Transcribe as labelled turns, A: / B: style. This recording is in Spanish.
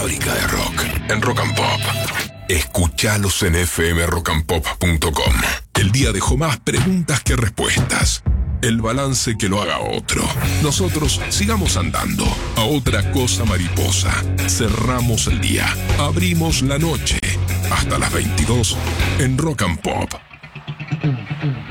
A: fábrica de rock en Rock and Pop. Escuchalos en fmrockandpop.com. El día dejó más preguntas que respuestas. El balance que lo haga otro. Nosotros sigamos andando. A otra cosa mariposa. Cerramos el día. Abrimos la noche. Hasta las 22 en Rock and Pop.